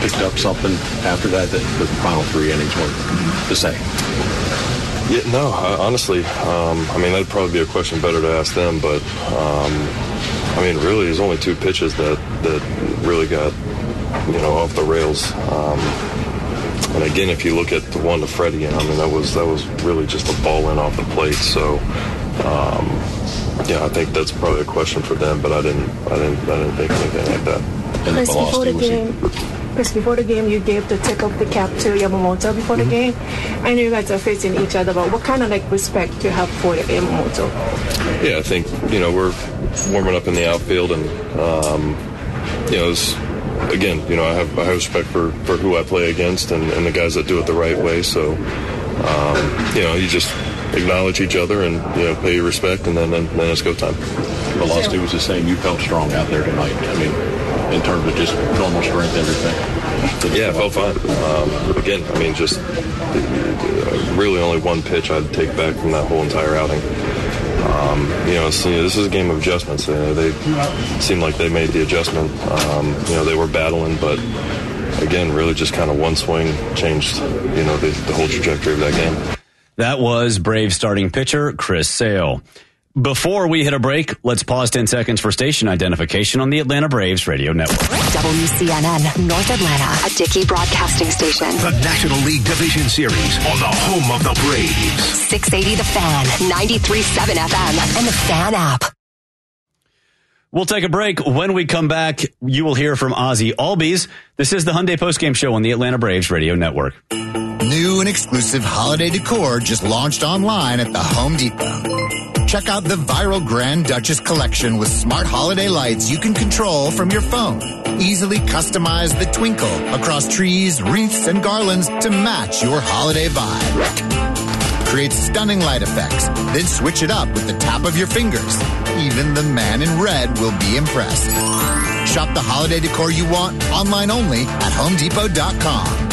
picked up something after that the final 3 innings weren't the same? Yeah, no, honestly, that'd probably be a question better to ask them, but, really, there's only 2 pitches that really got, off the rails. And again, if you look at the one to Freddie, that was really just a ball in off the plate, so, I think that's probably a question for them, but I didn't think anything like that. And Chris, before the game, you gave the tip of the cap to Yamamoto before the game. I know you guys are facing each other, but what kind of respect do you have for Yamamoto? Yeah, I think we're warming up in the outfield, and I have respect for who I play against and the guys that do it the right way. So you just acknowledge each other and pay your respect, and then it's go time. Velocity was the same. You felt strong out there tonight. In terms of just normal strength, everything. Yeah, I felt fine. Just really only one pitch I'd take back from that whole entire outing. This is a game of adjustments. They seemed like they made the adjustment. They were battling, but again, really just kind of one swing changed, the whole trajectory of that game. That was Braves starting pitcher Chris Sale. Before we hit a break, let's pause 10 seconds for station identification on the Atlanta Braves radio network. WCNN, North Atlanta, a Dickey broadcasting station. The National League Division Series on the home of the Braves. 680 The Fan, 93.7 FM, and the Fan app. We'll take a break. When we come back, you will hear from Ozzie Albies. This is the Hyundai Postgame Show on the Atlanta Braves radio network. New and exclusive holiday decor just launched online at the Home Depot. Check out the viral Grand Duchess collection with smart holiday lights you can control from your phone. Easily customize the twinkle across trees, wreaths, and garlands to match your holiday vibe. Create stunning light effects, then switch it up with the tap of your fingers. Even the man in red will be impressed. Shop the holiday decor you want online only at HomeDepot.com.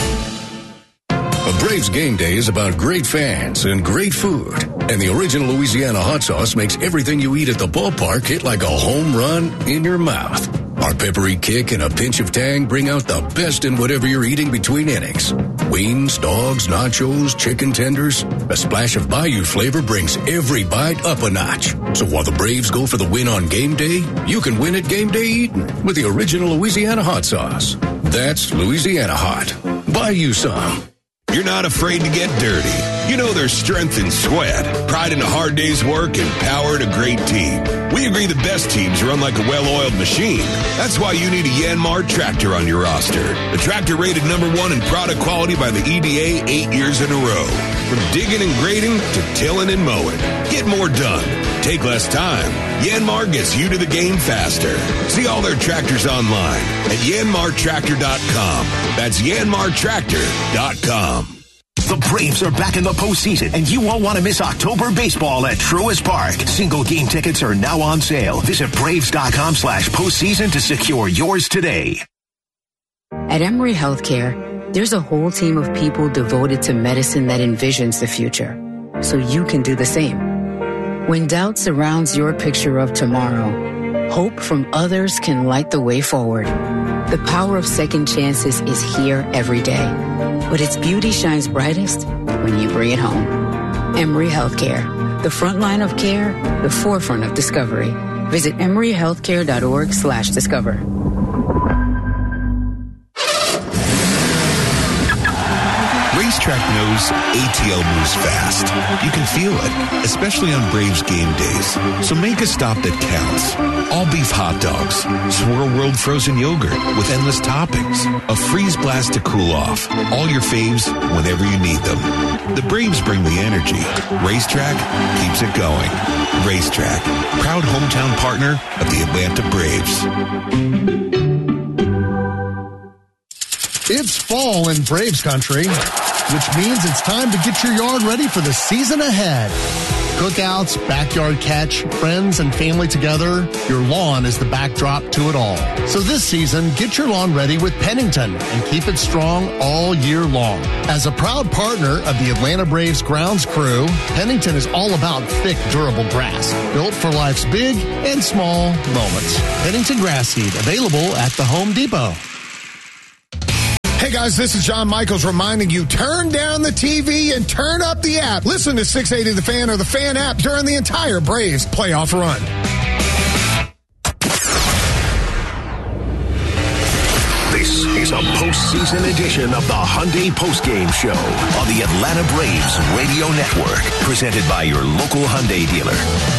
A Braves game day is about great fans and great food. And the original Louisiana hot sauce makes everything you eat at the ballpark hit like a home run in your mouth. Our peppery kick and a pinch of tang bring out the best in whatever you're eating between innings. Wings, dogs, nachos, chicken tenders. A splash of Bayou flavor brings every bite up a notch. So while the Braves go for the win on game day, you can win at game day eating with the original Louisiana hot sauce. That's Louisiana hot. Buy you some. You're not afraid to get dirty. You know there's strength in sweat, pride in a hard day's work, and power in a great team. We agree the best teams run like a well-oiled machine. That's why you need a Yanmar tractor on your roster. The tractor rated #1 in product quality by the EDA 8 years in a row. From digging and grading to tilling and mowing. Get more done. Take less time. Yanmar gets you to the game faster. See all their tractors online at yanmartractor.com. That's yanmartractor.com. The Braves are back in the postseason, and you won't want to miss October baseball at Truist Park. Single game tickets are now on sale. Visit Braves.com/postseason to secure yours today. At Emory Healthcare, there's a whole team of people devoted to medicine that envisions the future, so you can do the same. When doubt surrounds your picture of tomorrow, hope from others can light the way forward. The power of second chances is here every day, but its beauty shines brightest when you bring it home. Emory Healthcare, the front line of care, the forefront of discovery. Visit emoryhealthcare.org/discover. Racetrack knows ATL moves fast. You can feel it, especially on Braves game days. So make a stop that counts. All beef hot dogs, Swirl World frozen yogurt with endless toppings, a freeze blast to cool off. All your faves whenever you need them. The Braves bring the energy. Racetrack keeps it going. Racetrack, proud hometown partner of the Atlanta Braves. It's fall in Braves country, which means it's time to get your yard ready for the season ahead. Cookouts, backyard catch, friends and family together, your lawn is the backdrop to it all. So this season, get your lawn ready with Pennington and keep it strong all year long. As a proud partner of the Atlanta Braves grounds crew, Pennington is all about thick, durable grass, built for life's big and small moments. Pennington grass seed, available at the Home Depot. Hey guys, this is John Michaels reminding you, turn down the TV and turn up the app. Listen to 680 The Fan or the Fan app during the entire Braves playoff run. This is a postseason edition of the Hyundai Postgame Show on the Atlanta Braves Radio Network, presented by your local Hyundai dealer.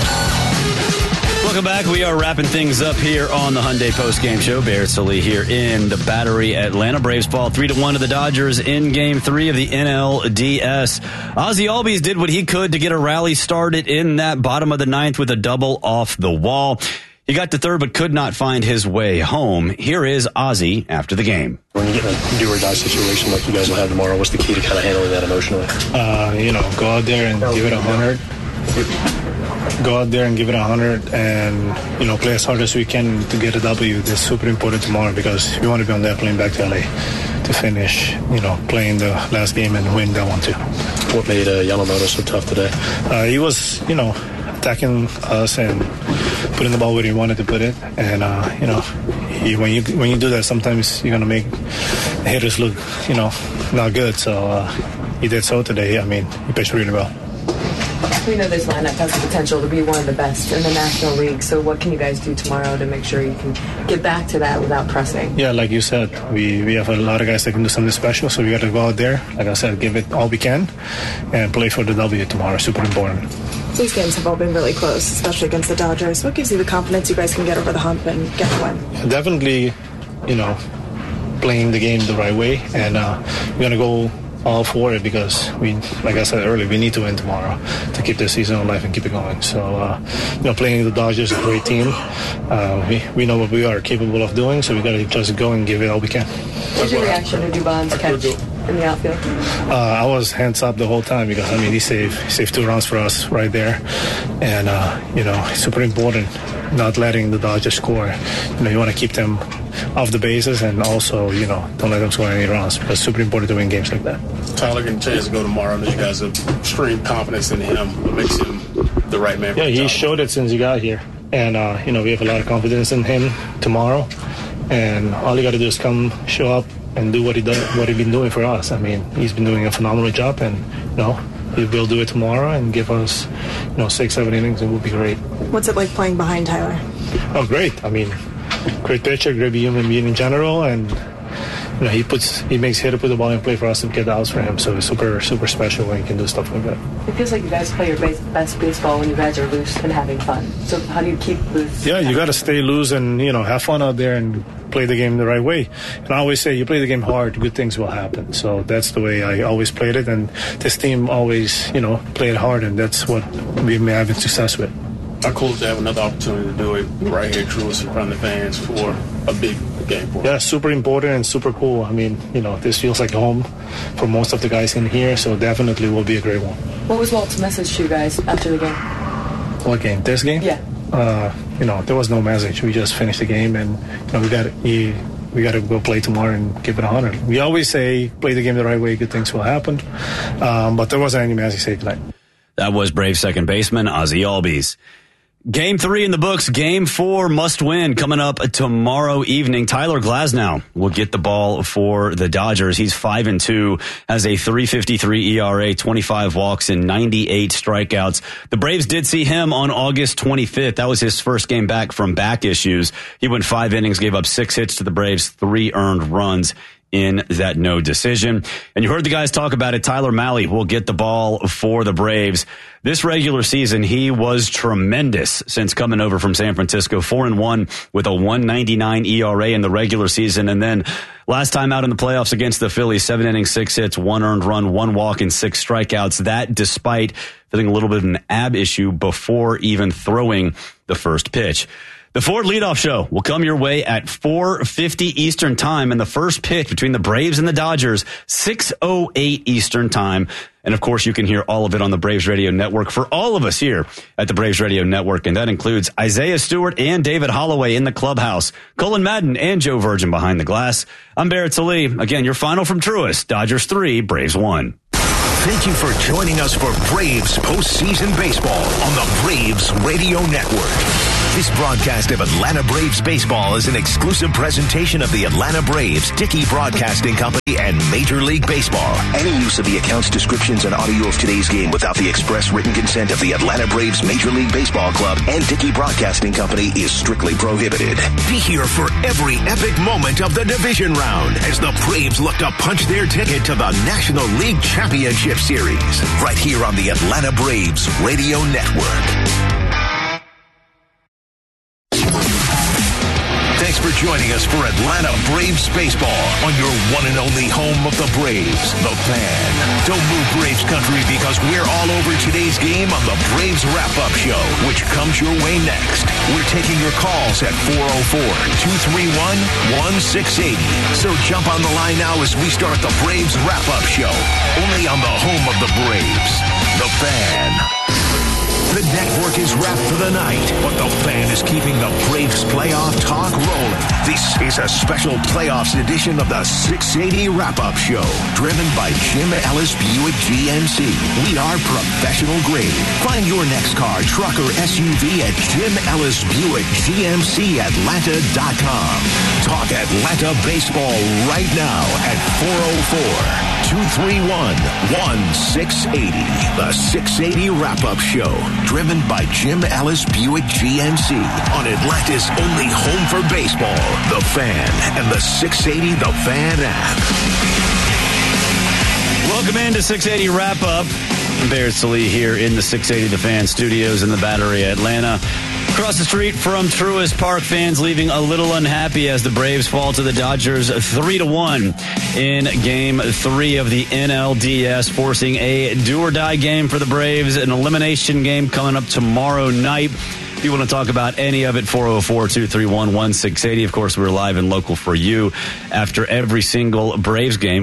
Welcome back. We are wrapping things up here on the Hyundai Postgame Show. Barrett Sallee here in the Battery, Atlanta. Braves fall 3-1 to the Dodgers in Game 3 of the NLDS. Ozzie Albies did what he could to get a rally started in that bottom of the ninth with a double off the wall. He got to third but could not find his way home. Here is Ozzie after the game. When you get in a do-or-die situation like you guys will have tomorrow, what's the key to kind of handling that emotionally? Go out there and give it 100. Go out there and give it 100 and, play as hard as we can to get a W. That's super important tomorrow because we want to be on that plane back to LA to finish, playing the last game and win that one too. What made Yamamoto so tough today? He was, attacking us and putting the ball where he wanted to put it. And, when you do that, sometimes you're going to make hitters look, not good. So he did so today. He pitched really well. We know this lineup has the potential to be one of the best in the National League. So what can you guys do tomorrow to make sure you can get back to that without pressing? Yeah, like you said, we have a lot of guys that can do something special. So we got to go out there, like I said, give it all we can and play for the W tomorrow. Super important. These games have all been really close, especially against the Dodgers. What gives you the confidence you guys can get over the hump and get the win? Definitely, playing the game the right way. And we're going to go all for it because like I said earlier, we need to win tomorrow to keep the season alive and keep it going. So, playing the Dodgers is a great team. We know what we are capable of doing, so we got to just go and give it all we can. What's your reaction to Dubon's catch in the outfield? I was hands up the whole time because, he saved 2 runs for us right there. And, it's super important not letting the Dodgers score. You want to keep them off the bases and also, don't let them score any runs because it's super important to win games like that. Tyler getting a chance to go tomorrow. I know you guys have extreme confidence in him. What makes him the right man for the job? He showed it since he got here. And, we have a lot of confidence in him tomorrow. And all you got to do is come, show up, and do what he's been doing for us. He's been doing a phenomenal job, and, he will do it tomorrow and give us, 6-7 innings. It will be great. What's it like playing behind Tyler? Oh, great. Great pitcher, great human being in general, and he makes hitter put the ball in play for us to get the outs for him. So it's super, super special when you can do stuff like that. It feels like you guys play your best baseball when you guys are loose and having fun. So how do you keep loose? Yeah, you got to stay loose and have fun out there and play the game the right way. And I always say, you play the game hard, good things will happen. So that's the way I always played it, and this team always played hard, and that's what we've been having success with. How cool is to have another opportunity to do it right here, Truist, in front of the fans for a big game for us? Yeah, super important and super cool. This feels like home for most of the guys in here, so definitely will be a great one. What was Walt's message to you guys after the game? What game? This game? Yeah. There was no message. We just finished the game, and we got to go play tomorrow and give it 100. We always say, play the game the right way, good things will happen. But there wasn't any message say tonight. That was Braves second baseman Ozzie Albies. Game 3 in the books. Game 4 must win coming up tomorrow evening. Tyler Glasnow will get the ball for the Dodgers. He's 5-2, has a 3.53 ERA, 25 walks, and 98 strikeouts. The Braves did see him on August 25th. That was his first game back from back issues. He went 5 innings, gave up 6 hits to the Braves, 3 earned runs in that no decision. And you heard the guys talk about it. Tyler Mahle will get the ball for the Braves. This regular season, he was tremendous since coming over from San Francisco. 4-1 with a 1.99 ERA in the regular season. And then last time out in the playoffs against the Phillies, 7 innings, 6 hits, 1 earned run, 1 walk, and 6 strikeouts. That despite feeling a little bit of an ab issue before even throwing the first pitch. The Ford Leadoff Show will come your way at 4:50 Eastern Time, and the first pitch between the Braves and the Dodgers, 6:08 Eastern Time. And, of course, you can hear all of it on the Braves Radio Network for all of us here at the Braves Radio Network, and that includes Isaiah Stewart and David Holloway in the clubhouse, Cullen Madden and Joe Virgin behind the glass. I'm Barrett Sallee. Again, your final from Truist, Dodgers 3, Braves 1. Thank you for joining us for Braves postseason baseball on the Braves Radio Network. This broadcast of Atlanta Braves baseball is an exclusive presentation of the Atlanta Braves, Dickey Broadcasting Company, and Major League Baseball. Any use of the accounts, descriptions, and audio of today's game without the express written consent of the Atlanta Braves Major League Baseball Club and Dickey Broadcasting Company is strictly prohibited. Be here for every epic moment of the division round as the Braves look to punch their ticket to the National League Championship Series. Right here on the Atlanta Braves Radio Network. Thanks for joining us for Atlanta Braves baseball on your one and only home of the Braves, The Fan. Don't move Braves country because we're all over today's game on the Braves Wrap-Up Show, which comes your way next. We're taking your calls at 404-231-1680. So jump on the line now as we start the Braves Wrap-Up Show, only on the home of the Braves, The Fan. The network is wrapped for the night, but the Fan is keeping the Braves playoff talk rolling. This is a special playoffs edition of the 680 Wrap-Up Show, driven by Jim Ellis Buick GMC. We are professional grade. Find your next car, truck, or SUV at Jim Ellis Buick GMC Atlanta.com. Talk Atlanta baseball right now at 404-231-1680. The 680 Wrap-Up Show, driven by Jim Ellis Buick GMC on Atlanta's only home for baseball, The Fan, and the 680 The Fan app. Welcome into 680 Wrap-Up. Bear Salee here in the 680 The Fan studios in the Battery, Atlanta. Across the street from Truist Park, fans leaving a little unhappy as the Braves fall to the Dodgers 3-1 in Game 3 of the NLDS, forcing a do-or-die game for the Braves, an elimination game coming up tomorrow night. If you want to talk about any of it, 404-231-1680. Of course, we're live and local for you after every single Braves game,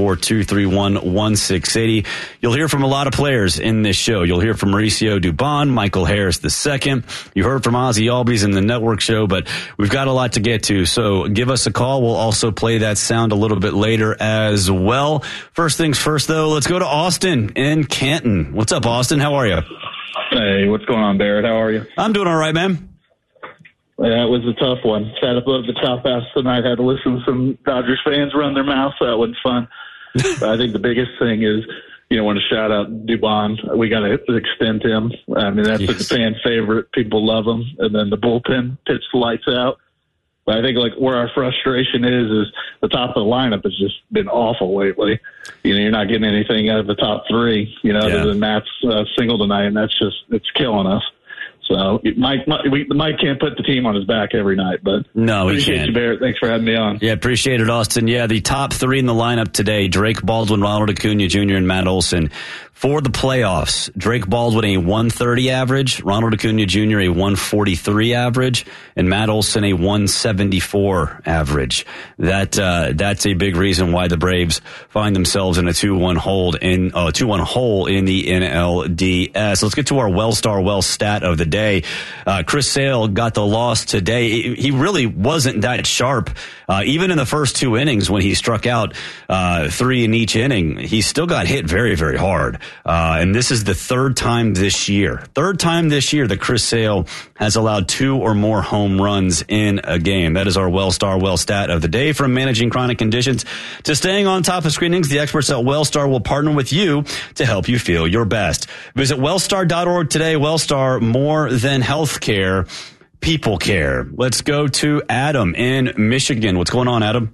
404-231-1680. You'll hear from a lot of players in this show. You'll hear from Mauricio Dubon, Michael Harris II. You heard from Ozzie Albies in the network show, but we've got a lot to get to. So give us a call. We'll also play that sound a little bit later as well. First things first, though, let's go to Austin in Canton. What's up, Austin? How are you? Hey, what's going on, Barrett? How are you? I'm doing all right, man. Yeah, it was a tough one. Sat up at the top house tonight, had to listen to some Dodgers fans run their mouths. That wasn't fun. But I think the biggest thing is, want to shout out Dubon. We got to extend him. I mean, that's a fan favorite. People love him. And then the bullpen pitched the lights out. But I think where our frustration is the top of the lineup has just been awful lately. You're not getting anything out of the top three, other than Matt's single tonight, and it's killing us. So Mike can't put the team on his back every night, but no, he appreciate can't. You, Barrett. Thanks for having me on. Yeah, appreciate it, Austin. Yeah, the top three in the lineup today: Drake Baldwin, Ronald Acuna Jr., and Matt Olson. For the playoffs, Drake Baldwin a 130 average, Ronald Acuna Jr. a 143 average, and Matt Olson a 174 average. That's a big reason why the Braves find themselves in a 2-1 hole in the NLDS. Let's get to our Wellstar stat of the day. Chris Sale got the loss today. He really wasn't that sharp, even in the first two innings when he struck out 3 in each inning. He still got hit very, very hard. And this is the third time this year that Chris Sale has allowed 2 or more home runs in a game. That is our Wellstar stat of the day. From managing chronic conditions to staying on top of screenings, the experts at Wellstar will partner with you to help you feel your best. Visit wellstar.org today. Wellstar, more than healthcare, people care. Let's go to Adam in Michigan. What's going on, Adam?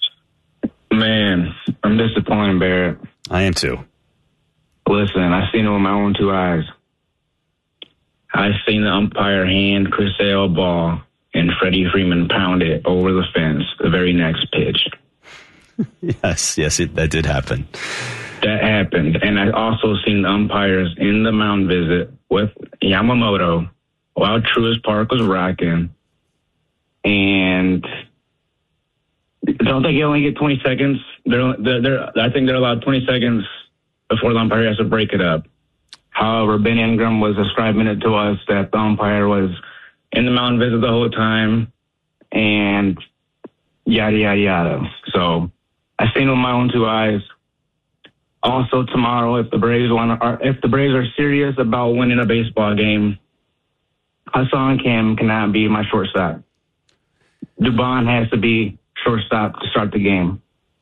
Man, I'm disappointed, Barrett. I am too. Listen, I've seen it with my own 2 eyes. I've seen the umpire hand Chris Sale a ball and Freddie Freeman pound it over the fence the very next pitch. Yes, that did happen. That happened. And I also seen the umpires in the mound visit with Yamamoto while Truist Park was rocking. And don't they only get 20 seconds? I think they're allowed 20 seconds before the umpire has to break it up. However, Ben Ingram was describing it to us that the umpire was in the mound visit the whole time and yada, yada, yada. So I've seen it with my own 2 eyes. Also tomorrow, if the Braves are serious about winning a baseball game, Hassan Kim cannot be my shortstop. Dubon has to be shortstop to start the game.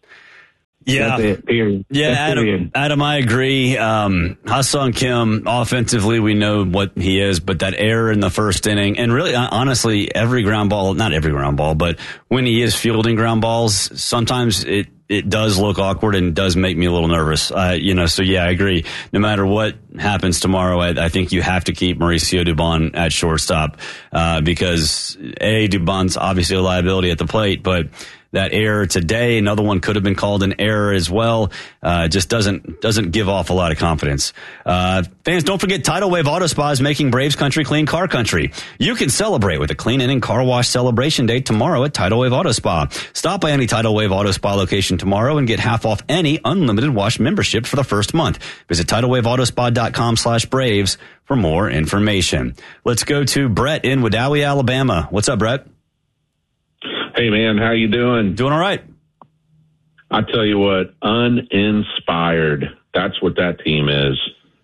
Yeah. That's it, period. Yeah, Adam, I agree. Hassan Kim, offensively, we know what he is, but that error in the first inning, and really, honestly, every ground ball, not every ground ball, but when he is fielding ground balls, sometimes it does look awkward and does make me a little nervous. So yeah, I agree. No matter what happens tomorrow, I think you have to keep Mauricio Dubon at shortstop, because Dubon's obviously a liability at the plate, but that error today, another one could have been called an error as well. Just doesn't give off a lot of confidence. Fans, don't forget Tidal Wave Auto Spa is making Braves Country clean car country. You can celebrate with a clean inning car wash celebration day tomorrow at Tidal Wave Auto Spa. Stop by any Tidal Wave Auto Spa location tomorrow and get half off any unlimited wash membership for the first month. Visit TidalWaveAutospa.com/Braves for more information. Let's go to Brett in Wedowee, Alabama. What's up, Brett? Hey, man, how you doing? Doing all right. I tell you what, uninspired. That's what that team is.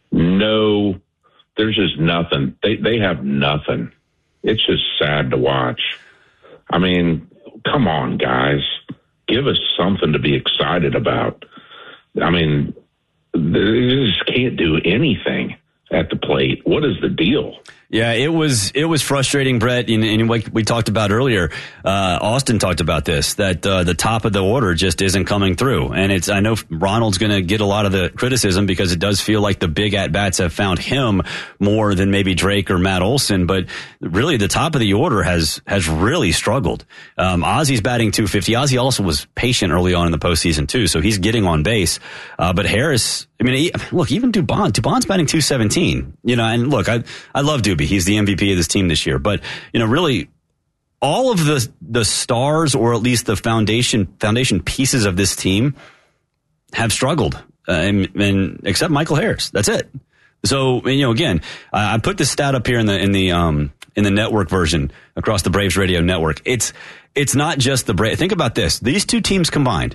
No, there's just nothing. They have nothing. It's just sad to watch. I mean, come on, guys. Give us something to be excited about. I mean, they just can't do anything at the plate. What is the deal? Yeah, it was frustrating, Brett, and like we talked about earlier, Austin talked about this, that the top of the order just isn't coming through. And I know Ronald's going to get a lot of the criticism because it does feel like the big at-bats have found him more than maybe Drake or Matt Olson, but really the top of the order has really struggled. Ozzy's batting .250. Ozzy also was patient early on in the postseason too, so he's getting on base. But Harris, I mean, look, even Dubon's batting .217, and look, I love Doobie. He's the MVP of this team this year. But, really, all of the stars, or at least the foundation pieces of this team, have struggled, and except Michael Harris. That's it. So, again, I put this stat up here in the network version across the Braves radio network. It's not just the Braves. Think about this. These two teams combined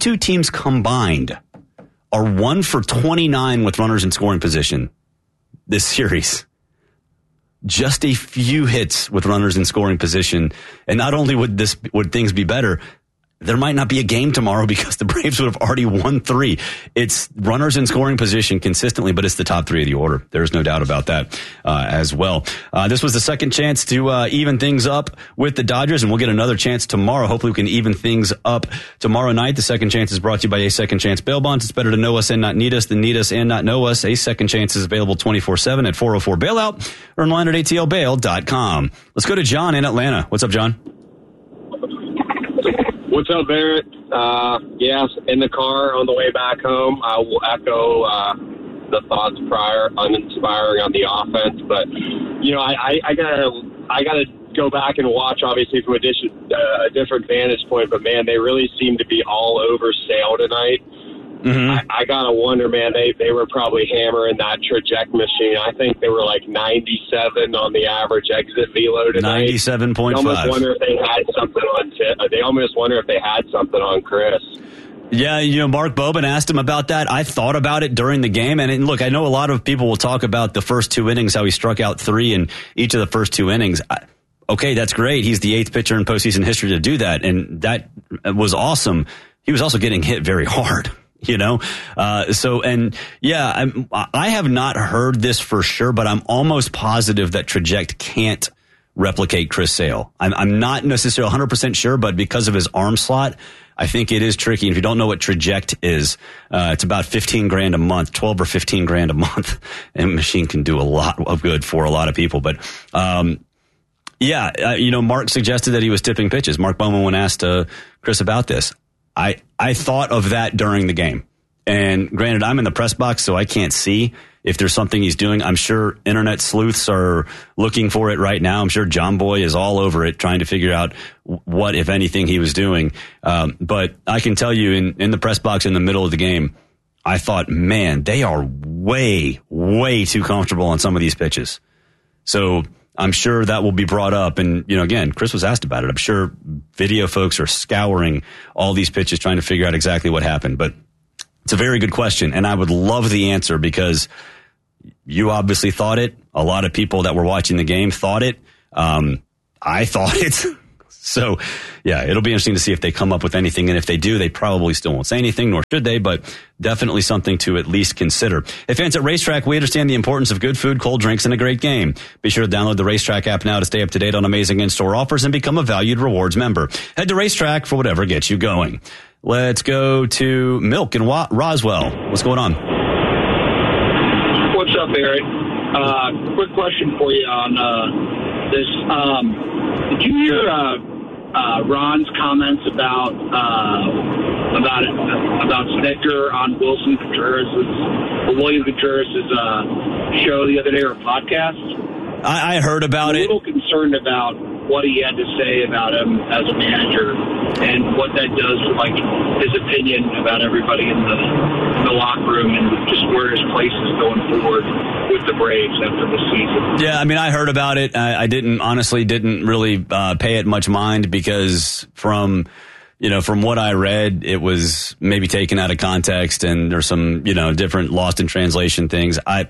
are 1 for 29 with runners in scoring position this series. Just a few hits with runners in scoring position. And not only would things be better, there might not be a game tomorrow because the Braves would have already won 3. It's runners in scoring position consistently, but it's the top 3 of the order. There's no doubt about that as well. This was the second chance to even things up with the Dodgers, and we'll get another chance tomorrow. Hopefully we can even things up tomorrow night. The second chance is brought to you by A Second Chance Bail Bonds. It's better to know us and not need us than need us and not know us. A Second Chance is available 24/7 at 404-BAILOUT or online at atlbail.com. Let's go to John in Atlanta. What's up, John? What's up, Barrett? Yes, in the car on the way back home. I will echo the thoughts prior, uninspiring on the offense. But I gotta go back and watch, obviously from a different vantage point. But man, they really seem to be all over Sale tonight. Mm-hmm. I gotta wonder, man. They were probably hammering that traject machine. I think they were like 97 on the average exit velo tonight. 97.5. They almost wonder if they had something on. They almost wonder if they had something on Chris. Yeah, Mark Boban asked him about that. I thought about it during the game, and look, I know a lot of people will talk about the first 2 innings, how he struck out 3 in each of the first 2 innings. Okay, that's great. He's the 8th pitcher in postseason history to do that, and that was awesome. He was also getting hit very hard. I have not heard this for sure, but I'm almost positive that Traject can't replicate Chris Sale. I'm not necessarily 100% sure, but because of his arm slot, I think it is tricky. And if you don't know what Traject is, it's about $15,000 a month, 12 or $15,000 a month, and a machine can do a lot of good for a lot of people. But, Mark suggested that he was tipping pitches. Mark Bowman, when asked Chris about this, I thought of that during the game. And granted, I'm in the press box, so I can't see if there's something he's doing. I'm sure internet sleuths are looking for it right now. I'm sure John Boy is all over it, trying to figure out what, if anything, he was doing. But I can tell you in the press box in the middle of the game, I thought, man, they are way, way too comfortable on some of these pitches. So I'm sure that will be brought up. And, again, Chris was asked about it. I'm sure video folks are scouring all these pitches, trying to figure out exactly what happened. But it's a very good question, and I would love the answer because You obviously thought it. A lot of people that were watching the game thought it. I thought it. So, yeah, it'll be interesting to see if they come up with anything. And if they do, they probably still won't say anything, nor should they, but definitely something to at least consider. Hey, fans at Racetrack, we understand the importance of good food, cold drinks, and a great game. Be sure to download the Racetrack app now to stay up to date on amazing in-store offers and become a valued rewards member. Head to Racetrack for whatever gets you going. Let's go to Milk in Roswell. What's going on? What's up, Eric? Quick question for you on this. Did you hear Ron's comments about Snicker on William Contreras' show the other day, or podcast? I heard about it. I'm a little concerned about what he had to say about him as a manager and what that does to his opinion about everybody in the locker room and just where his place is going forward with the Braves after the season. Yeah, I mean, I heard about it. I didn't really pay it much mind because from what I read, it was maybe taken out of context and there's some, different lost in translation things. I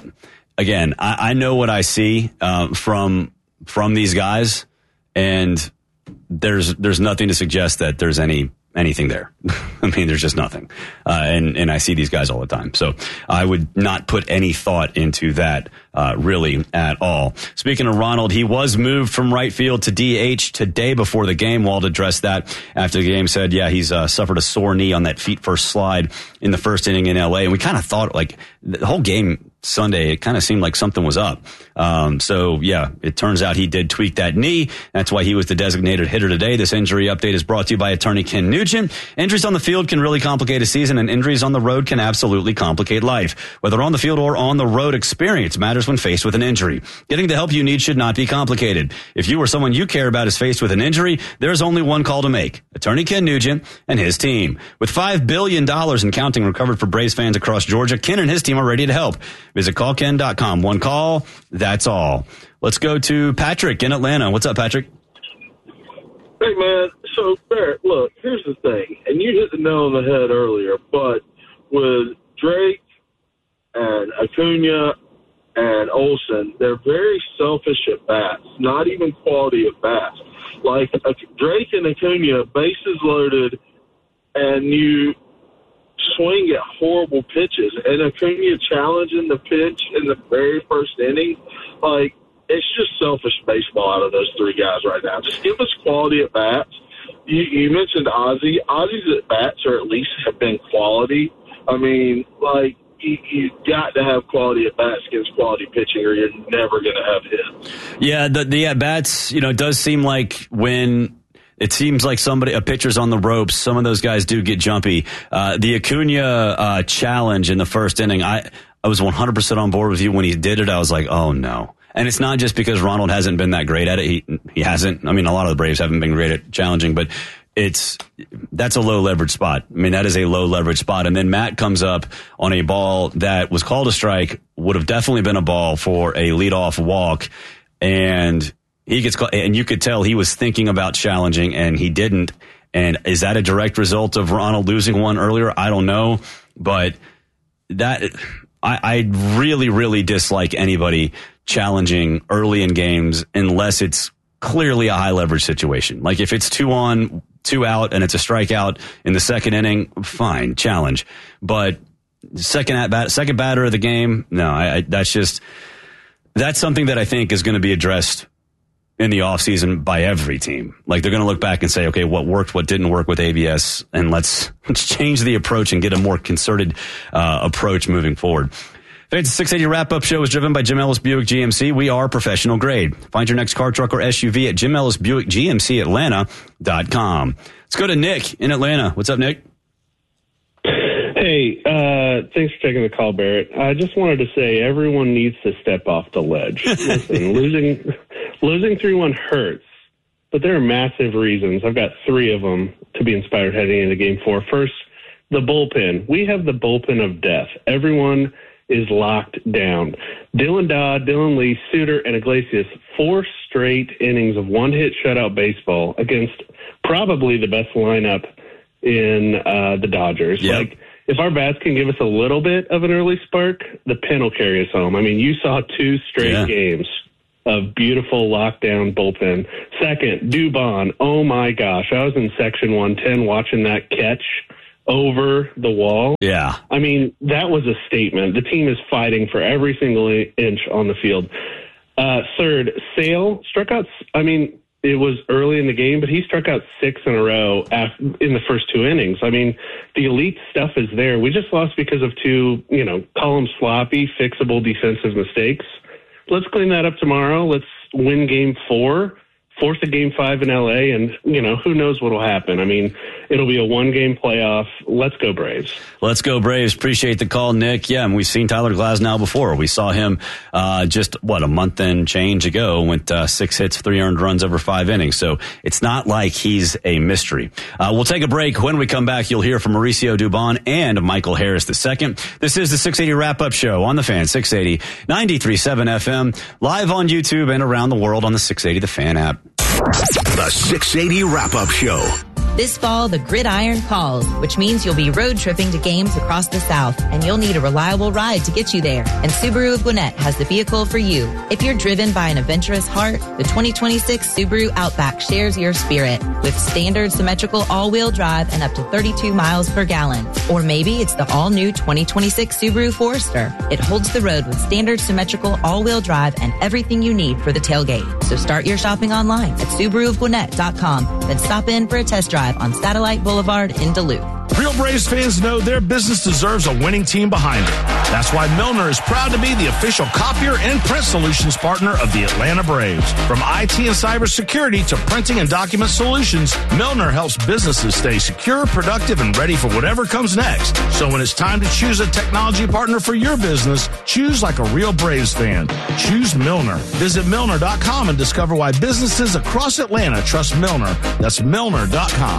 know what I see from these guys, and there's nothing to suggest that there's anything there. I mean, there's just nothing. And I see these guys all the time. So I would not put any thought into that really at all. Speaking of Ronald, he was moved from right field to DH today before the game. Walt addressed that after the game, said, yeah, he's suffered a sore knee on that feet first slide in the first inning in L.A. And we kind of thought, the whole game Sunday, it kind of seemed like something was up. So, yeah, it turns out he did tweak that knee. That's why he was the designated hitter today. This injury update is brought to you by attorney Ken Nugent. Injuries on the field can really complicate a season, and injuries on the road can absolutely complicate life. Whether on the field or on the road, experience matters when faced with an injury. Getting the help you need should not be complicated. If you or someone you care about is faced with an injury, there's only one call to make. Attorney Ken Nugent and his team. With $5 billion and counting recovered for Braves fans across Georgia, Ken and his team are ready to help. Visit callken.com. One call, that's all. Let's go to Patrick in Atlanta. What's up, Patrick? Hey, man. So, Barrett, look, here's the thing. And you hit the nail on the head earlier, but with Drake and Acuna and Olsen, they're very selfish at bats, not even quality at bats. Like Drake and Acuna, bases loaded, and you swing at horrible pitches. And Acuna challenging the pitch in the very first inning, it's just selfish baseball out of those three guys right now. Just give us quality at bats. You mentioned Ozzie. Ozzie's at bats, or at least have been quality. I mean, you got to have quality at bats against quality pitching, or you're never going to have hits. Yeah, the at bats, it does seem like when it seems like a pitcher's on the ropes, some of those guys do get jumpy. The Acuna challenge in the first inning, I was 100% on board with you when he did it. I was like, oh no. And it's not just because Ronald hasn't been that great at it. He hasn't. I mean, a lot of the Braves haven't been great at challenging, but that's a low leverage spot. I mean, that is a low leverage spot. And then Matt comes up on a ball that was called a strike, would have definitely been a ball for a leadoff walk. And he gets called, and you could tell he was thinking about challenging and he didn't. And is that a direct result of Ronald losing one earlier? I don't know. But I really, really dislike anybody challenging early in games unless it's clearly a high leverage situation. Like if it's 2 on, 2 out, and it's a strikeout in the second inning, fine, challenge. But second batter of the game, no, that's something that I think is going to be addressed in the offseason by every team. Like they're going to look back and say, okay, what worked, what didn't work with ABS, and let's change the approach and get a more concerted approach moving forward. Today's 680 wrap-up show is driven by Jim Ellis Buick GMC. We are professional grade. Find your next car, truck, or SUV at Jim Ellis Buick GMC Atlanta.com. Let's go to Nick in Atlanta. What's up, Nick? Hey, thanks for taking the call, Barrett. I just wanted to say everyone needs to step off the ledge. Listen, losing 3-1 hurts, but there are massive reasons. I've got 3 of them to be inspired heading into Game 4. First, the bullpen. We have the bullpen of death. Everyone is locked down. Dylan Dodd, Dylan Lee, Suter, and Iglesias, 4 straight innings of one-hit shutout baseball against probably the best lineup in the Dodgers. Yep. if our bats can give us a little bit of an early spark, the pen will carry us home. I mean, you saw 2 straight games of beautiful lockdown bullpen. Second, Dubon. Oh, my gosh. I was in Section 110 watching that catch over the wall. Yeah. I mean, that was a statement. The team is fighting for every single inch on the field. Third, Sale struck out. I mean, it was early in the game, but he struck out 6 in a row in the first 2 innings. I mean, the elite stuff is there. We just lost because of 2, call them sloppy, fixable defensive mistakes. Let's clean that up tomorrow. Let's win Game 4, force a Game 5 in L.A., and, who knows what will happen. I mean, it'll be a 1-game playoff. Let's go Braves. Let's go Braves. Appreciate the call, Nick. Yeah, and we've seen Tyler Glasnow before. We saw him just, a month and change ago, went 6 hits, 3 earned runs over 5 innings. So it's not like he's a mystery. We'll take a break. When we come back, you'll hear from Mauricio Dubon and Michael Harris II. This is the 680 Wrap-Up Show on The Fan, 680, 93.7 FM, live on YouTube and around the world on the 680 The Fan app. The 680 Wrap-Up Show. This fall, the gridiron calls, which means you'll be road tripping to games across the South, and you'll need a reliable ride to get you there. And Subaru of Gwinnett has the vehicle for you. If you're driven by an adventurous heart, the 2026 Subaru Outback shares your spirit with standard symmetrical all-wheel drive and up to 32 miles per gallon. Or maybe it's the all-new 2026 Subaru Forester. It holds the road with standard symmetrical all-wheel drive and everything you need for the tailgate. So start your shopping online at SubaruofGwinnett.com, then stop in for a test drive on Satellite Boulevard in Duluth. Real Braves fans know their business deserves a winning team behind it. That's why Milner is proud to be the official copier and print solutions partner of the Atlanta Braves. From IT and cybersecurity to printing and document solutions, Milner helps businesses stay secure, productive, and ready for whatever comes next. So when it's time to choose a technology partner for your business, choose like a real Braves fan. Choose Milner. Visit Milner.com and discover why businesses across Atlanta trust Milner. That's Milner.com.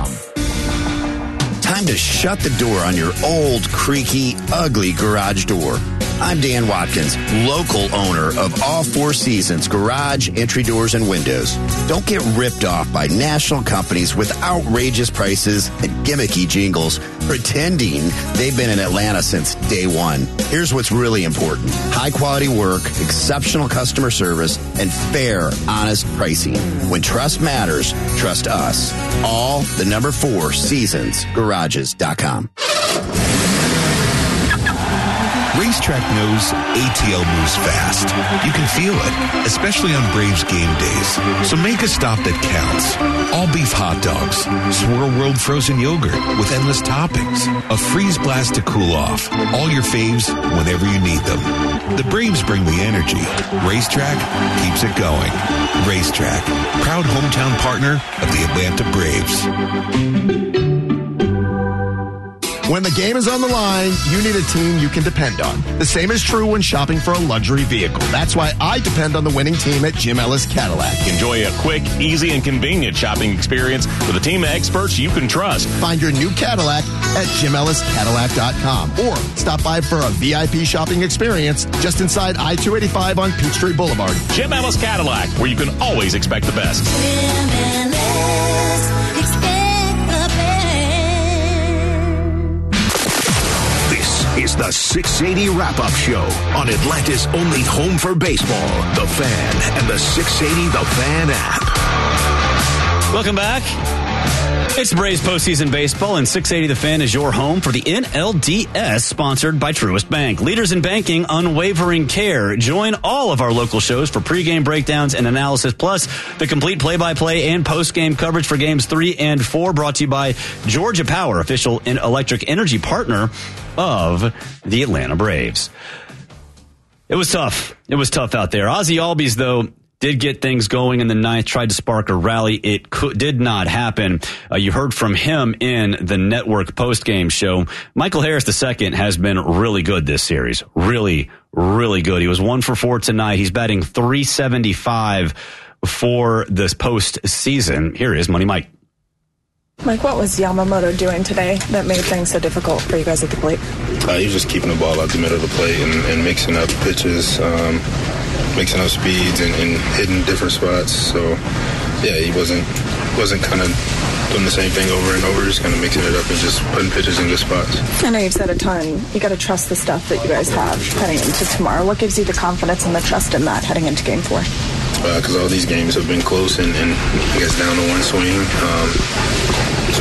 Time to shut the door on your old, creaky, ugly garage door. I'm Dan Watkins, local owner of All Four Seasons Garage, Entry Doors, and Windows. Don't get ripped off by national companies with outrageous prices and gimmicky jingles, pretending they've been in Atlanta since day one. Here's what's really important. High-quality work, exceptional customer service, and fair, honest pricing. When trust matters, trust us. All the number 4 Seasons Garages.com. Racetrack knows ATL moves fast. You can feel it, especially on Braves game days. So make a stop that counts. All beef hot dogs, Swirl World frozen yogurt with endless toppings, a freeze blast to cool off. All your faves whenever you need them. The Braves bring the energy. Racetrack keeps it going. Racetrack, proud hometown partner of the Atlanta Braves. When the game is on the line, you need a team you can depend on. The same is true when shopping for a luxury vehicle. That's why I depend on the winning team at Jim Ellis Cadillac. Enjoy a quick, easy, and convenient shopping experience with a team of experts you can trust. Find your new Cadillac at JimEllisCadillac.com or stop by for a VIP shopping experience just inside I-285 on Peachtree Boulevard. Jim Ellis Cadillac, where you can always expect the best. Jim Ellis, expect the best. Is the 680 Wrap-Up Show on Atlanta's only home for baseball, The Fan, and the 680 The Fan app. Welcome back. It's Braves postseason baseball, and 680 The Fan is your home for the NLDS, sponsored by Truist Bank. Leaders in banking, unwavering care. Join all of our local shows for pregame breakdowns and analysis, plus the complete play-by-play and postgame coverage for games 3 and 4, brought to you by Georgia Power, official electric energy partner of the Atlanta Braves. It was tough. It was tough out there. Ozzie Albies, though, did get things going in the ninth, tried to spark a rally. It did not happen. You heard from him in the network postgame show. Michael Harris II has been really good this series. Really, really good. He was 1 for 4 tonight. He's batting .375 for this postseason. Here is Money Mike. Mike, what was Yamamoto doing today that made things so difficult for you guys at the plate? He was just keeping the ball out the middle of the plate and mixing up pitches, mixing up speeds and hitting different spots. So, yeah, he wasn't kind of doing the same thing over and over, just kind of mixing it up and just putting pitches in good spots. I know you've said a ton. You got to trust the stuff that you guys have heading into tomorrow. What gives you the confidence and the trust in that heading into Game 4? Because all these games have been close and I guess down to one swing. So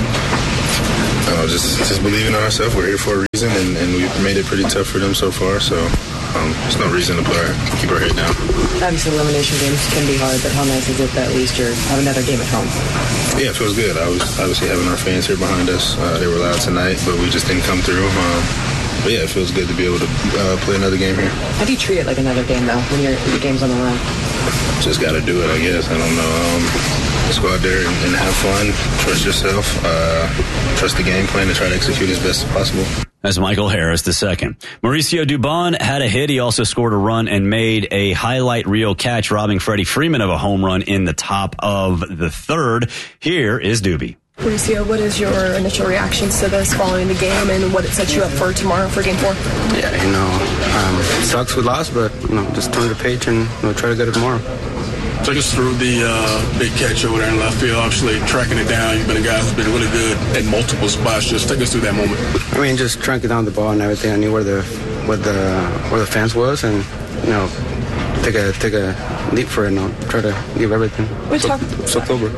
just believing in ourselves. We're here for a reason, and we've made it pretty tough for them so far. So there's no reason to keep our head down. Obviously, elimination games can be hard, but how nice is it that at least you have another game at home? Yeah, it feels good. Obviously having our fans here behind us. They were loud tonight, but we just didn't come through. But yeah, it feels good to be able to play another game here. How do you treat it like another game, though, when the game's on the line? Just got to do it, I guess. I don't know. Just go out there and have fun. Trust yourself. Trust the game plan and try to execute as best as possible. That's Michael Harris II. Mauricio Dubon had a hit. He also scored a run and made a highlight reel catch, robbing Freddie Freeman of a home run in the top of the third. Here is Doobie. Mauricio, what is your initial reactions to this following the game and what it sets you up for tomorrow for Game 4? Yeah, it sucks we lost, but just turn the page and try to get it tomorrow. Take us through the big catch over there in left field. Obviously, tracking it down. You've been a guy who's been really good at multiple spots. Just take us through that moment. I mean, just tracking down the ball and everything. I knew where the fence was, and take a leap for it and try to give everything. It's October.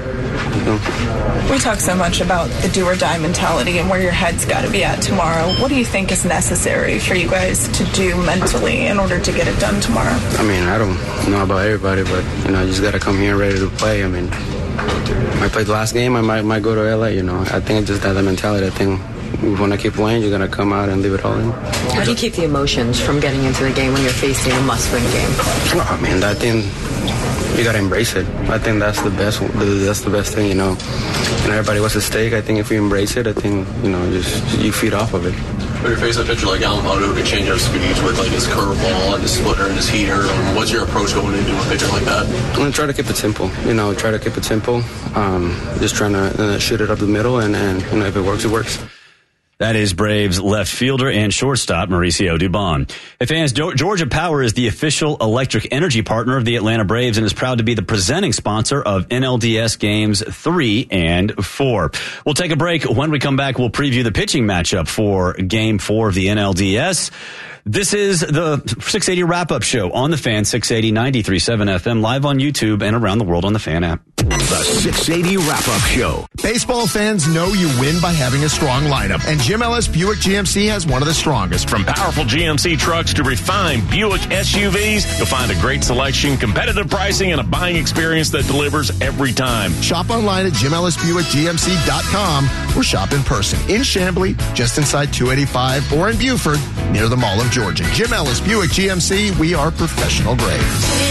We talk so much about the do-or-die mentality and where your head's got to be at tomorrow. What do you think is necessary for you guys to do mentally in order to get it done tomorrow? I mean, I don't know about everybody, but, you just got to come here ready to play. I mean, I played the last game, I might go to L.A., I think it's just that mentality. I think when I keep playing, you're going to come out and leave it all in. How do you keep the emotions from getting into the game when you're facing a must-win game? I mean, I think you got to embrace it. I think that's the best. That's the best thing, And everybody wants at stake. I think if you embrace it, I think you feed off of it. When you're facing a pitcher like Yamamoto who can change up speeds with his curveball and his splitter and his heater, what's your approach going into a pitcher like that? I'm gonna try to keep it simple. Try to keep it simple. Just trying to shoot it up the middle, and if it works, it works. That is Braves left fielder and shortstop Mauricio Dubon. Hey fans, Georgia Power is the official electric energy partner of the Atlanta Braves and is proud to be the presenting sponsor of NLDS Games 3 and 4. We'll take a break. When we come back, we'll preview the pitching matchup for Game 4 of the NLDS. This is the 680 wrap-up show on The Fan, 680 93.7 FM, live on YouTube and around the world on the Fan app. The 680 wrap-up show. Baseball fans know you win by having a strong lineup, and Jim Ellis Buick GMC has one of the strongest. From powerful GMC trucks to refined Buick SUVs, you'll find a great selection, competitive pricing, and a buying experience that delivers every time. Shop online at JimEllisBuickGMC.com or shop in person in Chamblee, just inside 285, or in Buford, near the Mall of Georgia. Jim Ellis Buick GMC, we are professional grade.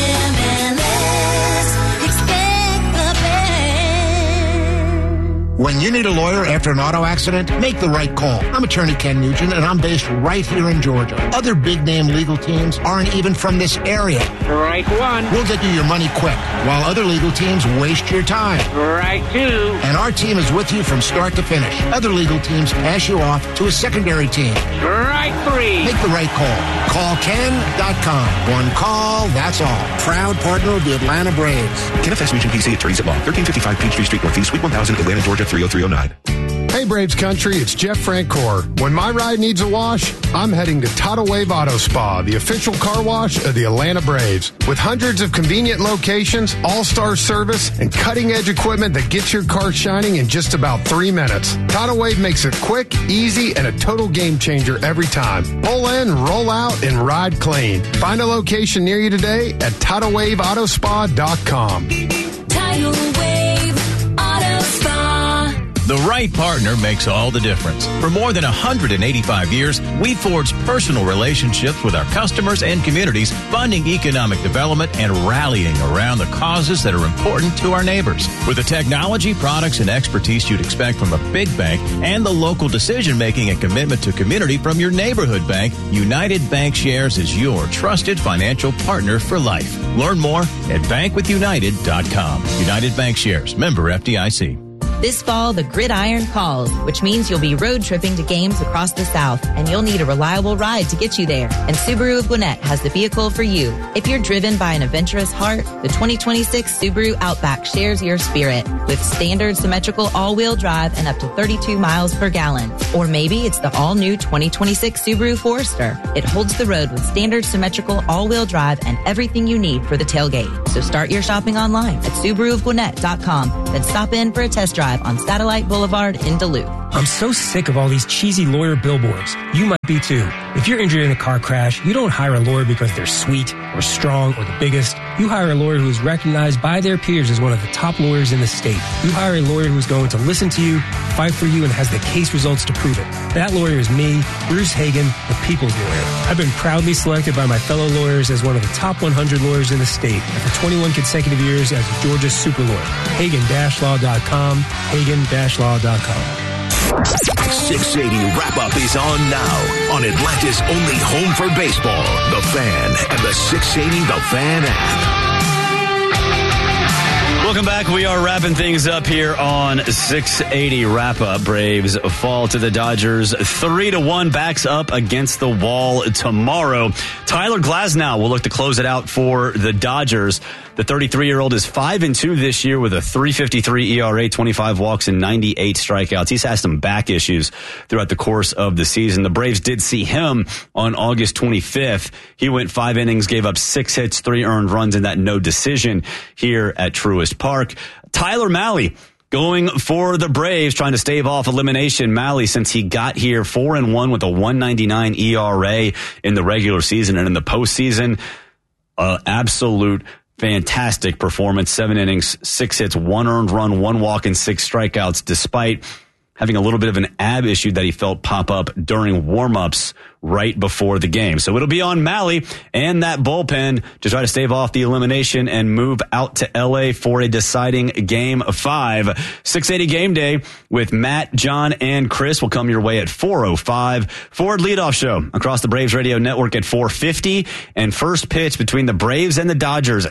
When you need a lawyer after an auto accident, make the right call. I'm attorney Ken Nugent, and I'm based right here in Georgia. Other big-name legal teams aren't even from this area. Right one. We'll get you your money quick, while other legal teams waste your time. Right two. And our team is with you from start to finish. Other legal teams pass you off to a secondary team. Right three. Make the right call. Call Ken.com. One call, that's all. Proud partner of the Atlanta Braves. Kenneth S. Nugent, PC, attorneys at law, 1355 Peachtree Street Northeast, Suite 1000, Atlanta, Georgia, 30309. Hey Braves country, it's Jeff Francoeur. When my ride needs a wash, I'm heading to Tidal Wave Auto Spa, the official car wash of the Atlanta Braves. With hundreds of convenient locations, all-star service, and cutting-edge equipment that gets your car shining in just about 3 minutes. Tidal Wave makes it quick, easy, and a total game changer every time. Pull in, roll out, and ride clean. Find a location near you today at TidalWaveAutoSpa.com. Tidal Wave Auto Spa. The right partner makes all the difference. For more than 185 years, we've forged personal relationships with our customers and communities, funding economic development and rallying around the causes that are important to our neighbors. With the technology, products, and expertise you'd expect from a big bank and the local decision-making and commitment to community from your neighborhood bank, United Bankshares is your trusted financial partner for life. Learn more at bankwithunited.com. United Bankshares, member FDIC. This fall, the gridiron calls, which means you'll be road tripping to games across the South, and you'll need a reliable ride to get you there. And Subaru of Gwinnett has the vehicle for you. If you're driven by an adventurous heart, the 2026 Subaru Outback shares your spirit with standard symmetrical all-wheel drive and up to 32 miles per gallon. Or maybe it's the all-new 2026 Subaru Forester. It holds the road with standard symmetrical all-wheel drive and everything you need for the tailgate. So start your shopping online at SubaruofGwinnett.com, then stop in for a test drive on Satellite Boulevard in Duluth. I'm so sick of all these cheesy lawyer billboards. You might be too. If you're injured in a car crash, you don't hire a lawyer because they're sweet or strong or the biggest. You hire a lawyer who is recognized by their peers as one of the top lawyers in the state. You hire a lawyer who's going to listen to you, fight for you, and has the case results to prove it. That lawyer is me, Bruce Hagan, the People's Lawyer. I've been proudly selected by my fellow lawyers as one of the top 100 lawyers in the state after 21 consecutive years as a Georgia super lawyer. Hagan-Law.com, Hagan-Law.com. 680 Wrap-Up is on now on Atlanta's only home for baseball, The Fan, and the 680 The Fan app. Welcome back. We are wrapping things up here on 680 Wrap-Up. Braves fall to the Dodgers 3-1, backs up against the wall tomorrow. Tyler Glasnow will look to close it out for the Dodgers. The 33-year-old is 5-2 this year with a 3.53 ERA, 25 walks, and 98 strikeouts. He's had some back issues throughout the course of the season. The Braves did see him on August 25th. He went 5 innings, gave up 6 hits, 3 earned runs in that no decision here at Truist Park. Tyler Mahle going for the Braves, trying to stave off elimination. Mahle, since he got here, 4-1 with a 1.99 ERA in the regular season, and in the postseason, absolute fantastic performance. 7 innings, 6 hits, 1 earned run, 1 walk, and 6 strikeouts, despite having a little bit of an ab issue that he felt pop up during warm-ups right before the game. So it'll be on Mahle and that bullpen to try to stave off the elimination and move out to L.A. for a deciding Game 5. 680 Game Day with Matt, John, and Chris will come your way at 4:05. Ford leadoff show across the Braves radio network at 4:50. And first pitch between the Braves and the Dodgers,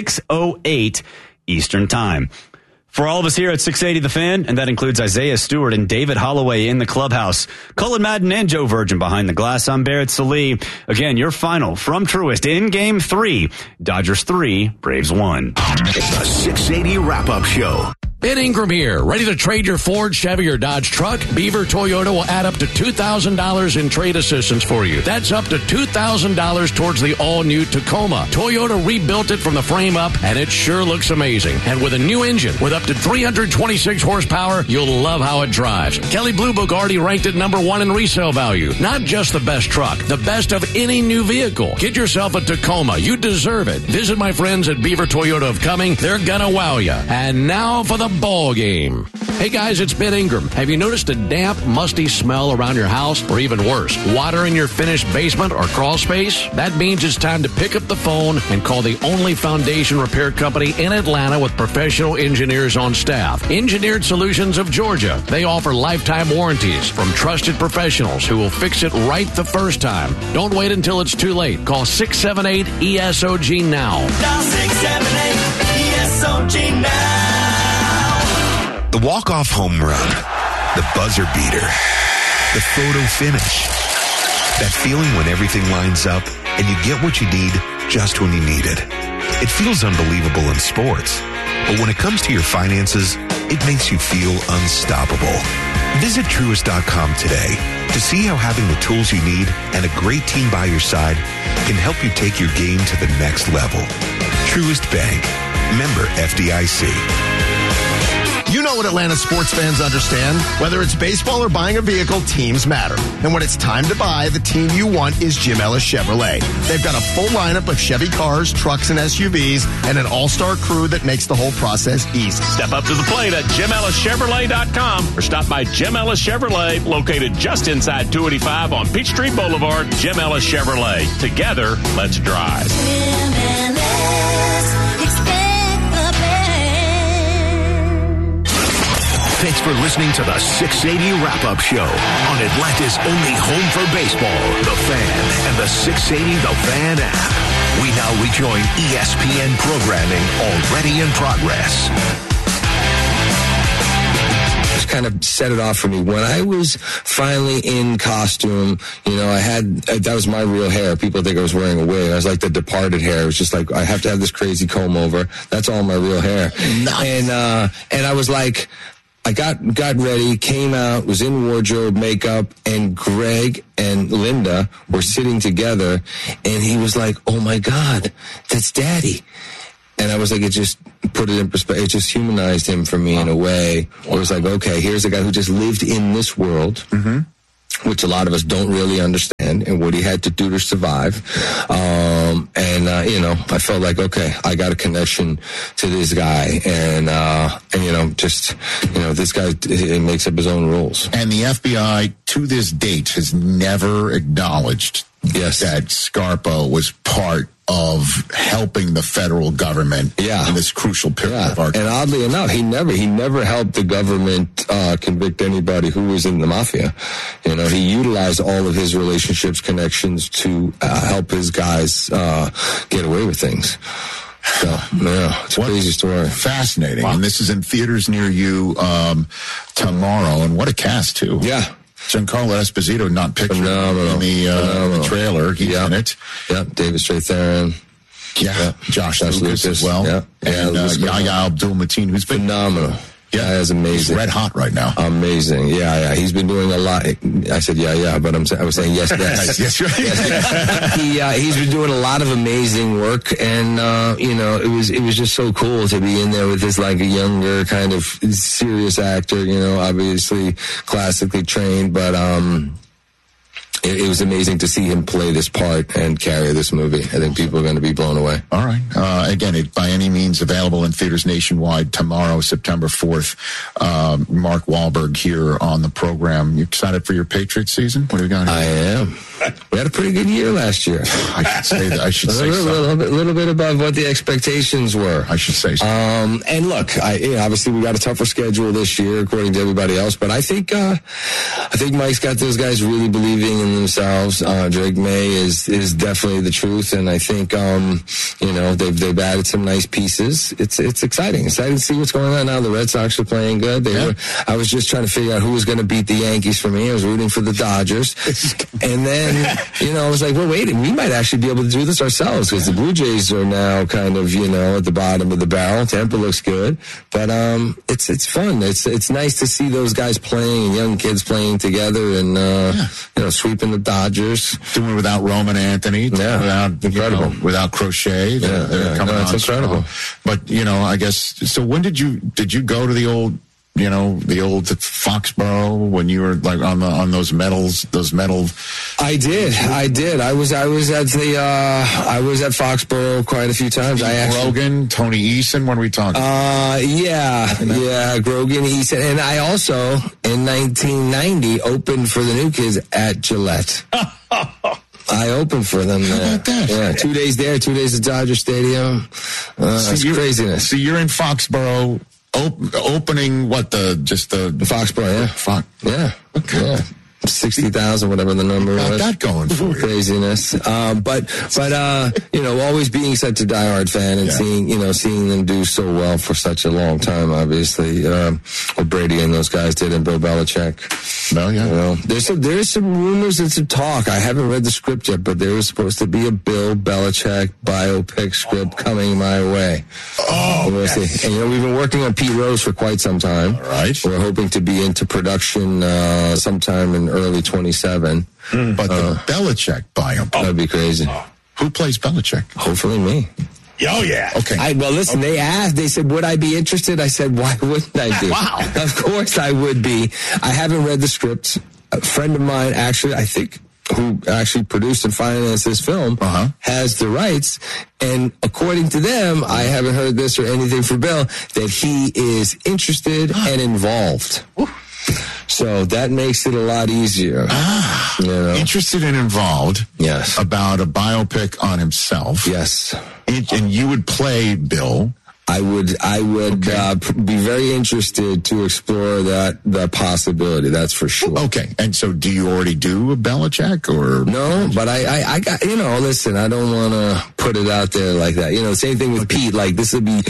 6:08 Eastern Time. For all of us here at 680 The Fan, and that includes Isaiah Stewart and David Holloway in the clubhouse, Cullen Madden and Joe Virgin behind the glass, I'm Barrett Salee. Again, your final from Truist in Game 3, Dodgers 3, Braves 1. The 680 Wrap-Up Show. Ben Ingram here. Ready to trade your Ford, Chevy, or Dodge truck? Beaver Toyota will add up to $2,000 in trade assistance for you. That's up to $2,000 towards the all-new Tacoma. Toyota rebuilt it from the frame up, and it sure looks amazing. And with a new engine with up to 326 horsepower, you'll love how it drives. Kelley Blue Book already ranked it #1 in resale value. Not just the best truck, the best of any new vehicle. Get yourself a Tacoma. You deserve it. Visit my friends at Beaver Toyota of Cumming. They're gonna wow you. And now for the ball game. Hey guys, it's Ben Ingram. Have you noticed a damp, musty smell around your house? Or even worse, water in your finished basement or crawl space? That means it's time to pick up the phone and call the only foundation repair company in Atlanta with professional engineers on staff. Engineered Solutions of Georgia. They offer lifetime warranties from trusted professionals who will fix it right the first time. Don't wait until it's too late. Call 678-ESOG now. Dial 678-ESOG now. The walk-off home run, the buzzer beater, the photo finish. That feeling when everything lines up and you get what you need just when you need it. It feels unbelievable in sports, but when it comes to your finances, it makes you feel unstoppable. Visit Truist.com today to see how having the tools you need and a great team by your side can help you take your game to the next level. Truist Bank. Member FDIC. You know what Atlanta sports fans understand. Whether it's baseball or buying a vehicle, teams matter. And when it's time to buy, the team you want is Jim Ellis Chevrolet. They've got a full lineup of Chevy cars, trucks, and SUVs, and an all-star crew that makes the whole process easy. Step up to the plate at JimEllisChevrolet.com or stop by Jim Ellis Chevrolet, located just inside 285 on Peachtree Boulevard. Jim Ellis Chevrolet. Together, let's drive. Thanks for listening to the 680 Wrap-Up Show on Atlanta's only home for baseball, The Fan, and the 680 The Fan app. We now rejoin ESPN programming already in progress. kind of set it off for me. When I was finally in costume, that was my real hair. People think I was wearing a wig. I was like the Departed hair. It was just like, I have to have this crazy comb over. That's all my real hair. Nice. And I was like, I got ready, came out, was in wardrobe, makeup, and Greg and Linda were sitting together, and he was like, "Oh my God, that's Daddy." And I was like, it just put it in perspective. It just humanized him for me in a way. It was like, okay, here's a guy who just lived in this world, which a lot of us don't really understand, and what he had to do to survive. I felt like, okay, I got a connection to this guy, this guy, he makes up his own rules. And the FBI, to this date, has never acknowledged that Scarpa was part of helping the federal government in this crucial period of our time. And oddly enough, he never helped the government convict anybody who was in the mafia. He utilized all of his relationships, connections to help his guys get away with things. So, it's a crazy story. Fascinating. Wow. And this is in theaters near you tomorrow. And what a cast, too. Yeah. Giancarlo Esposito, not pictured in the trailer. He's in it. Yeah, David Strathairn. Yeah, Josh Lucas as well. Yeah. And Yahya Abdul-Mateen, who's been phenomenal. Yeah, that's amazing. He's red hot right now. Amazing. Yeah. He's been doing a lot. I said, but I was saying yes. He's been doing a lot of amazing work, and it was just so cool to be in there with this like a younger kind of serious actor. Obviously classically trained, but it was amazing to see him play this part and carry this movie. I think people are going to be blown away. All right. Again, by any means available in theaters nationwide tomorrow, September 4th. Mark Wahlberg here on the program. You excited for your Patriots season? What do we got here? I am. We had a pretty good year last year. I should say a little bit above what the expectations were. I should say so. And look, obviously we got a tougher schedule this year, according to everybody else. But I think Mike's got those guys really believing in themselves. Drake May is definitely the truth, and I think they've added some nice pieces. It's exciting. Exciting to see what's going on now. The Red Sox are playing good. I was just trying to figure out who was going to beat the Yankees for me. I was rooting for the Dodgers, and then I was like, well, wait, we might actually be able to do this ourselves, because the Blue Jays are now kind of at the bottom of the barrel. Tampa looks good, but it's fun. It's nice to see those guys playing and young kids playing together, and sweeping the Dodgers. Doing it without Roman Anthony. Yeah. Incredible. Without Crochet. They're coming on incredible. But, I guess, so when did you go to the old Foxborough when you were like on those medals? I did. I was at Foxborough quite a few times. Grogan, Tony Eason, what are we talking? Grogan, Eason, and I also in 1990 opened for the New Kids at Gillette. I opened for them there. How about that? Yeah, 2 days there, 2 days at Dodger Stadium. It's craziness. So you're in Foxborough. Opening the Foxborough, yeah. Okay. Yeah. 60,000, whatever the number was. That going for you. Craziness. But always being such a diehard fan and seeing them do so well for such a long time, obviously, what Brady and those guys did, and Bill Belichick. No, yeah. There's some rumors and some talk. I haven't read the script yet, but there was supposed to be a Bill Belichick biopic script coming my way. Oh, we'll see. And we've been working on Pete Rose for quite some time. All right. We're hoping to be into production sometime in early 27. But the Belichick biopic. That'd be crazy. Who plays Belichick? Hopefully me. Oh, yeah. Okay. Listen, they said, would I be interested? I said, why wouldn't I be? Wow. Of course I would be. I haven't read the script. A friend of mine, actually, I think, who actually produced and financed this film, has the rights. And according to them, I haven't heard this or anything from Bill, that he is interested and involved. So that makes it a lot easier. Interested and involved. Yes. About a biopic on himself. Yes. And you would play Bill. I would be very interested to explore that possibility. That's for sure. Okay. And so do you already do a Belichick or? No, but I got, listen, I don't want to put it out there like that. Same thing with Pete. Like, this would be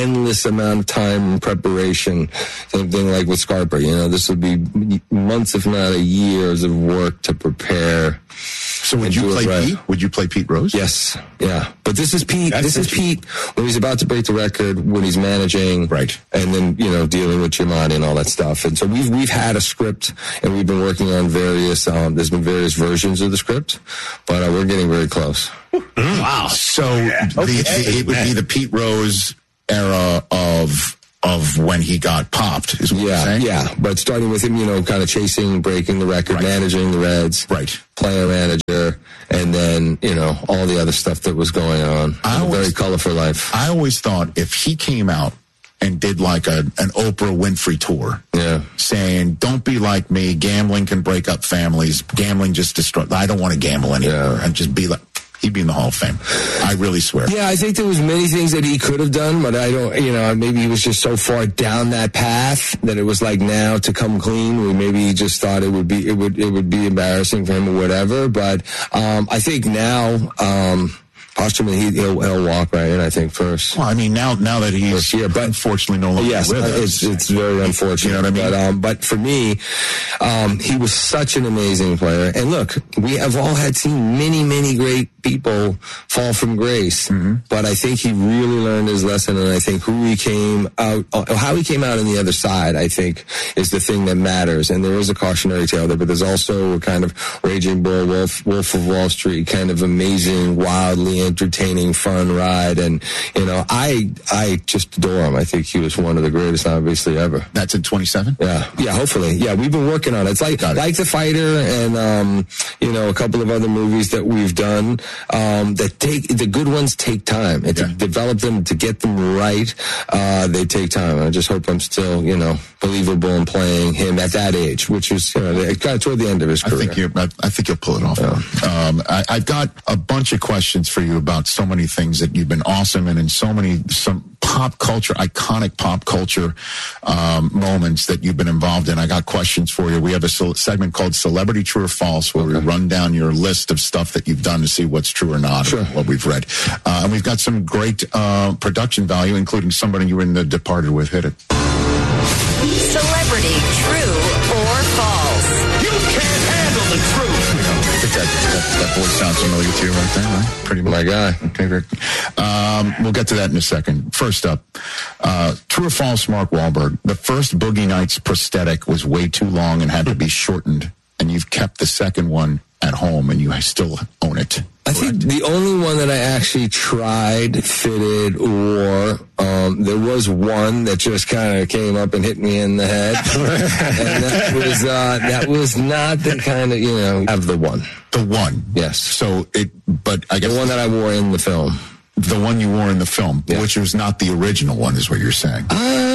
endless amount of time and preparation. Same thing like with Scarpa. This would be months, if not years of work to prepare. So would you play Pete? Would you play Pete Rose? Yes. Yeah. But this is Pete. This is Pete when he's about to break the record, when he's managing. Right. And then, dealing with Giamatti and all that stuff. And so we've had a script and we've been working on various, there's been various versions of the script, but we're getting very close. Wow. So it would be the Pete Rose era of when he got popped, is what you're saying? Yeah, but starting with him, kind of chasing, breaking the record, managing the Reds, player manager, and then, all the other stuff that was going on. A very colorful life. I always thought if he came out and did like an Oprah Winfrey tour, saying, don't be like me, gambling can break up families, gambling just destroys, I don't want to gamble anymore, and just be like, he'd be in the Hall of Fame. I really swear. Yeah, I think there was many things that he could have done, but I don't, maybe he was just so far down that path that it was like now to come clean. Maybe he just thought it would be embarrassing for him or whatever. But I think now, posthumously, he'll walk right in, I think, first. Well, I mean, now that he's here, but unfortunately no longer with us. It's very unfortunate. You know what I mean? But for me, he was such an amazing player. And look, we have all seen many, many great people fall from grace. Mm-hmm. But I think he really learned his lesson, and I think how he came out on the other side, I think, is the thing that matters. And there is a cautionary tale there, but there's also a kind of Raging Bull, Wolf of Wall Street, kind of amazing, wildly entertaining, fun ride. And, I just adore him. I think he was one of the greatest, obviously, ever. That's in 27? Yeah, hopefully. Yeah, we've been working on it. It's like The Fighter and, a couple of other movies that we've done, the good ones take time. And to develop them, to get them right, they take time. I just hope I'm still, believable in playing him at that age, which is, kind of toward the end of his career. I think you'll pull it off. Yeah. I've got a bunch of questions for you about so many things that you've been awesome in some pop culture, iconic pop culture moments that you've been involved in. I got questions for you. We have a segment called Celebrity True or False, where we run down your list of stuff that you've done to see what's true or not, or what we've read. And we've got some great production value, including somebody you were in The Departed with. Hit it. Celebrity True or False? You can't handle the truth. I think that voice sounds familiar to you right there, right? Pretty much. My guy. Okay, Rick. We'll get to that in a second. First up, true or false, Mark Wahlberg. The first Boogie Nights prosthetic was way too long and had to be shortened, and you've kept the second one at home, and you still own it. I think the only one that I actually tried, fitted, wore, there was one that just kind of came up and hit me in the head. And that was not the kind of, have the one. The one? Yes. So but I guess. The one that I wore in the film. The one you wore in the film, which was not the original one, is what you're saying.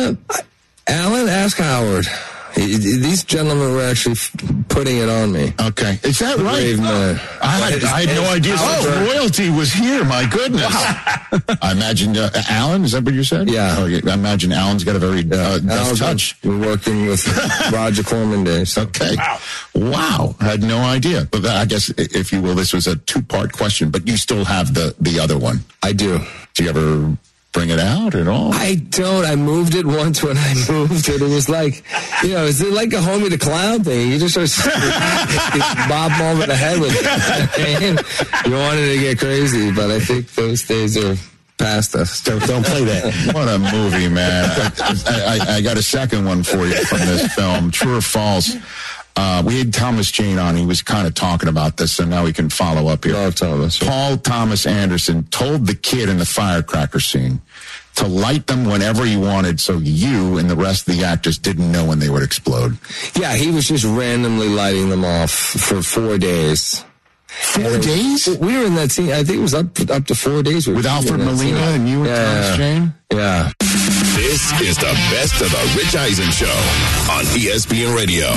Alan, ask Howard. These gentlemen were actually putting it on me. Okay. Is that right? I had no idea. Royalty was here. My goodness. Wow. I imagine, Alan, is that what you said? Yeah. I imagine Alan's got a very deft touch. We're working with Roger Corman days. Okay. Wow. I had no idea. But I guess, if you will, this was a two-part question, but you still have the other one. I do. Do you ever bring it out at all? I don't. I moved it once when I moved it. It was like, is it like a Homie the Clown thing? You just sort of bob them over the head with it. You wanted to get crazy, but I think those days are past us. Don't play that. What a movie, man. I got a second one for you from this film. True or false? We had Thomas Jane on. He was kind of talking about this, so now we can follow up here. Love Thomas. Paul Thomas Anderson told the kid in the firecracker scene to light them whenever he wanted, so you and the rest of the actors didn't know when they would explode. Yeah, he was just randomly lighting them off for 4 days. 4 days? We were in that scene. I think it was up to 4 days. With Alfred Molina and you and Thomas Jane? Yeah. This is the best of the Rich Eisen Show on ESPN Radio.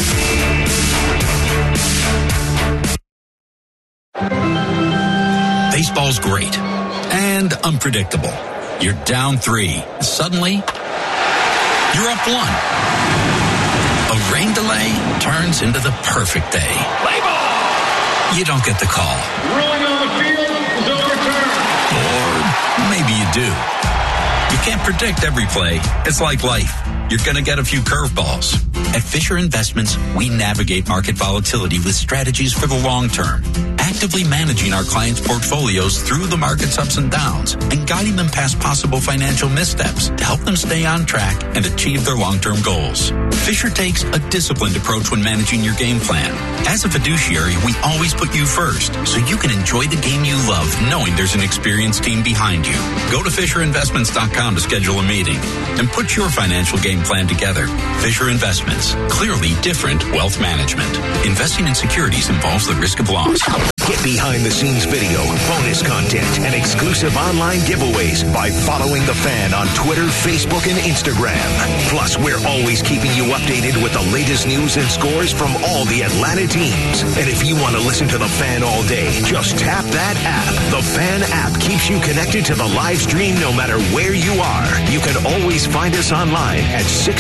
Baseball's great and unpredictable. You're down 3. Suddenly, you're up 1. A rain delay turns into the perfect day. Play ball! You don't get the call. Ruling on the field is overturned. Or maybe you do. You can't predict every play. It's like life. You're going to get a few curveballs. At Fisher Investments, we navigate market volatility with strategies for the long term, actively managing our clients' portfolios through the market's ups and downs and guiding them past possible financial missteps to help them stay on track and achieve their long-term goals. Fisher takes a disciplined approach when managing your game plan. As a fiduciary, we always put you first so you can enjoy the game you love knowing there's an experienced team behind you. Go to FisherInvestments.com to schedule a meeting and put your financial game plan together. Fisher Investments. Clearly different wealth management. Investing in securities involves the risk of loss. Get behind-the-scenes video, bonus content, and exclusive online giveaways by following The Fan on Twitter, Facebook, and Instagram. Plus, we're always keeping you updated with the latest news and scores from all the Atlanta teams. And if you want to listen to The Fan all day, just tap that app. The Fan app keeps you connected to the live stream no matter where you are. You can always find us online at 6